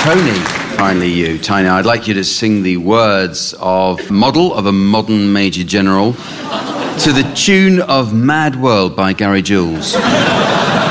Tony, finally you. Tony, I'd like you to sing the words of Model of a Modern Major General to the tune of Mad World by Gary Jules.